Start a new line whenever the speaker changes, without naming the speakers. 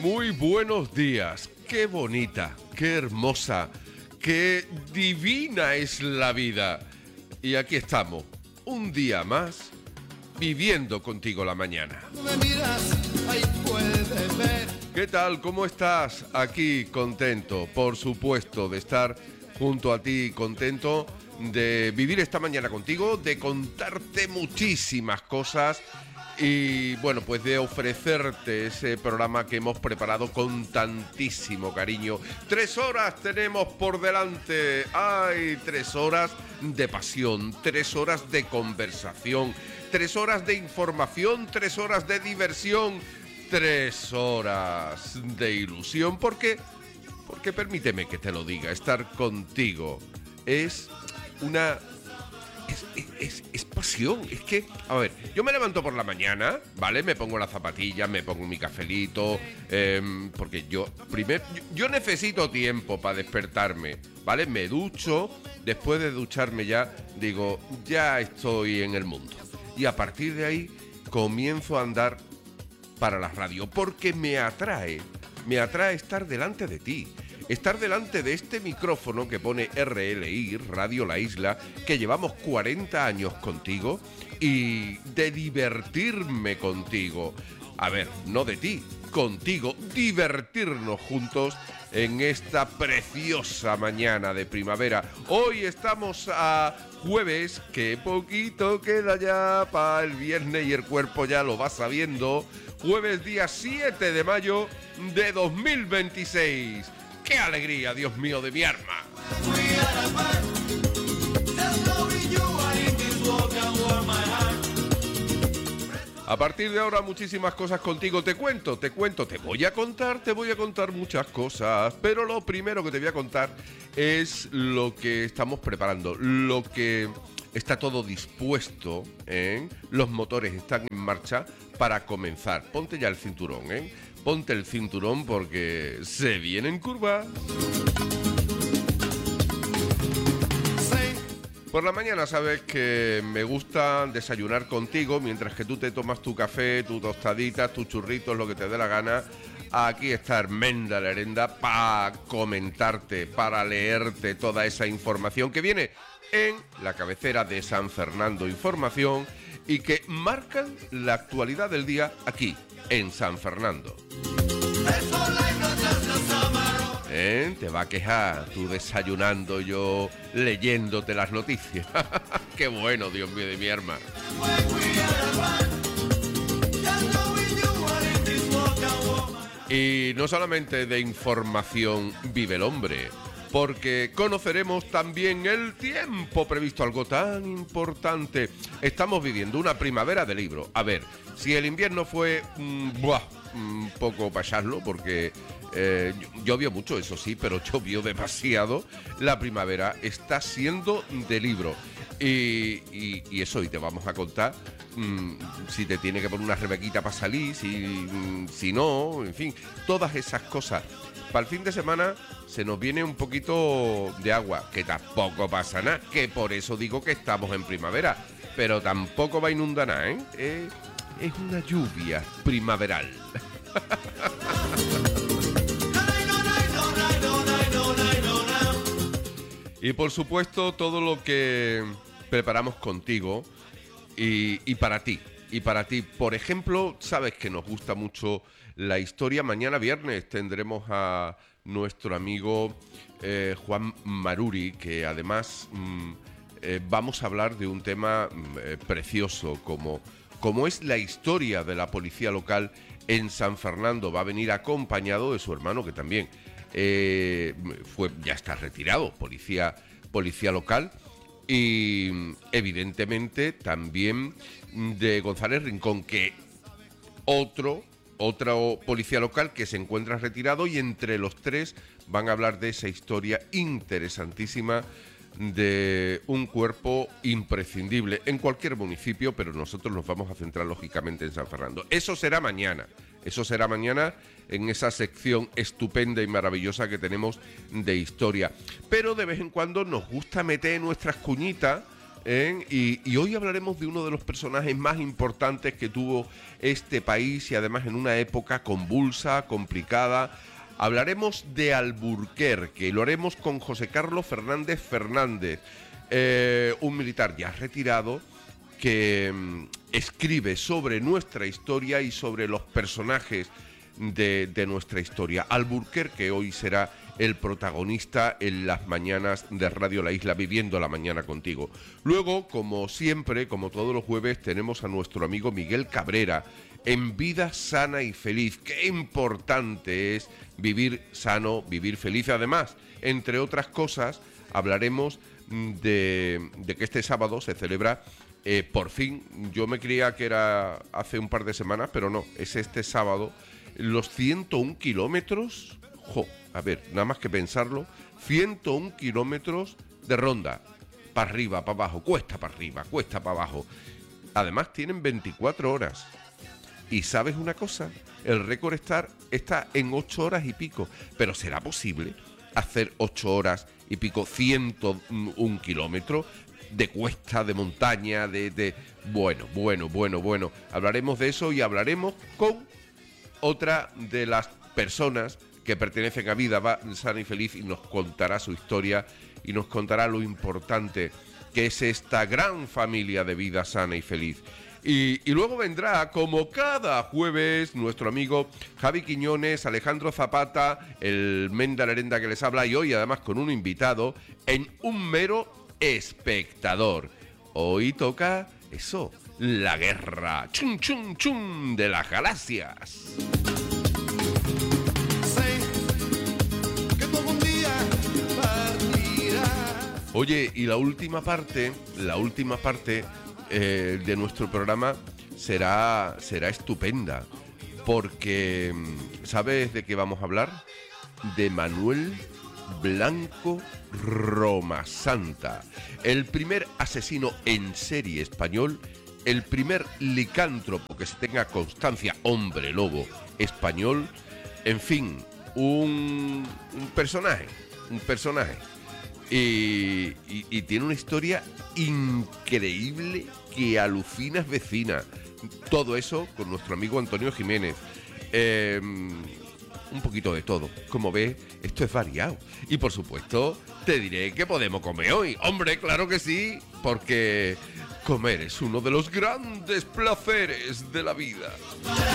Muy buenos días. Qué bonita, qué hermosa, qué divina es la vida. Y aquí estamos, un día más, viviendo contigo la mañana. ¿Qué tal? ¿Cómo estás? Aquí contento, por supuesto, de estar junto a ti, contento de vivir esta mañana contigo, de contarte muchísimas cosas y, bueno, pues de ofrecerte ese programa que hemos preparado con tantísimo cariño. 3 horas tenemos por delante. ¡Ay! 3 horas de pasión, 3 horas de conversación, 3 horas de información, 3 horas de diversión, 3 horas de ilusión. Porque permíteme que te lo diga, estar contigo es una... Es pasión. Es que, a ver, yo me levanto por la mañana, ¿vale? Me pongo las zapatillas, me pongo mi cafelito, porque yo necesito tiempo para despertarme, ¿vale? Me ducho, después de ducharme ya, digo, ya estoy en el mundo. Y a partir de ahí comienzo a andar para la radio, porque me atrae estar delante de ti. Estar delante de este micrófono que pone RLI, Radio La Isla, que llevamos 40 años contigo, y de divertirme contigo. A ver, no de ti, contigo, divertirnos juntos en esta preciosa mañana de primavera. Hoy estamos a jueves, que poquito queda ya para el viernes y el cuerpo ya lo va sabiendo. Jueves día 7 de mayo de 2026. ¡Qué alegría, Dios mío, de mi alma! A partir de ahora muchísimas cosas contigo. Te voy a contar muchas cosas. Pero lo primero que te voy a contar es lo que estamos preparando, lo que está todo dispuesto, ¿eh? Los motores están en marcha para comenzar. Ponte ya el cinturón, ¿eh? Ponte el cinturón porque se viene en curva. Por la mañana sabes que me gusta desayunar contigo mientras que tú te tomas tu café, tus tostaditas, tus churritos, lo que te dé la gana. Aquí está Hermenda Lerenda para comentarte, para leerte toda esa información que viene en la cabecera de San Fernando Información y que marcan la actualidad del día aquí, en San Fernando. Te va a quejar tú desayunando, yo leyéndote las noticias. Qué bueno, Dios mío de mi alma. Y no solamente de información vive el hombre, porque conoceremos también el tiempo previsto, algo tan importante. Estamos viviendo una primavera de libro. A ver, si el invierno fue un poco para echarlo, porque llovió mucho, eso sí, pero llovió demasiado. La primavera está siendo de libro. Y eso, y te vamos a contar si te tiene que poner una rebequita para salir, si no, en fin, todas esas cosas. Para el fin de semana se nos viene un poquito de agua, que tampoco pasa nada, que por eso digo que estamos en primavera, pero tampoco va a inundar nada, ¿eh? Es una lluvia primaveral. Y por supuesto todo lo que preparamos contigo y para ti. Y para ti, por ejemplo, sabes que nos gusta mucho la historia. Mañana viernes tendremos a nuestro amigo Juan Maruri, que además vamos a hablar de un tema precioso como es la historia de la policía local en San Fernando. Va a venir acompañado de su hermano, que también ya está retirado, policía local, y evidentemente también de González Rincón, que otro policía local que se encuentra retirado, y entre los tres van a hablar de esa historia interesantísima de un cuerpo imprescindible en cualquier municipio, pero nosotros nos vamos a centrar lógicamente en San Fernando. Eso será mañana en esa sección estupenda y maravillosa que tenemos de historia. Pero de vez en cuando nos gusta meter nuestras cuñitas Y hoy hablaremos de uno de los personajes más importantes que tuvo este país y además en una época convulsa, complicada. Hablaremos de Alburquerque y lo haremos con José Carlos Fernández Fernández, un militar ya retirado que escribe sobre nuestra historia y sobre los personajes de nuestra historia. Alburquerque hoy será el protagonista en las mañanas de Radio La Isla, viviendo la mañana contigo. Luego, como siempre, como todos los jueves, tenemos a nuestro amigo Miguel Cabrera en Vida Sana y Feliz. Qué importante es vivir sano, vivir feliz. Además, entre otras cosas, hablaremos de que este sábado se celebra, por fin, yo me creía que era hace un par de semanas, pero no, es este sábado, los 101 kilómetros, a ver, nada más que pensarlo, 101 kilómetros de ronda, para arriba, para abajo, cuesta para arriba, cuesta para abajo. Además tienen 24 horas. Y ¿sabes una cosa? El récord está en 8 horas y pico. Pero ¿será posible hacer 8 horas y pico, 101 kilómetros de cuesta, de montaña, Bueno. Hablaremos de eso y hablaremos con otra de las personas que pertenecen a Vida Sana y Feliz y nos contará su historia y nos contará lo importante que es esta gran familia de Vida Sana y Feliz. Y luego vendrá, como cada jueves, nuestro amigo Javi Quiñones, Alejandro Zapata, el Menda Lerenda que les habla, y hoy además con un invitado en un mero espectador. Hoy toca eso, la guerra, chum chum chum, de las galaxias. Oye, y la última parte de nuestro programa será estupenda, porque ¿sabes de qué vamos a hablar? De Manuel Blanco Romasanta, el primer asesino en serie español, el primer licántropo que se tenga constancia, hombre lobo español, en fin, un personaje. Y tiene una historia increíble que alucinas, vecina. Todo eso con nuestro amigo Antonio Jiménez. Un poquito de todo. Como ves, esto es variado. Y por supuesto, te diré que podemos comer hoy. Hombre, claro que sí, porque comer es uno de los grandes placeres de la vida.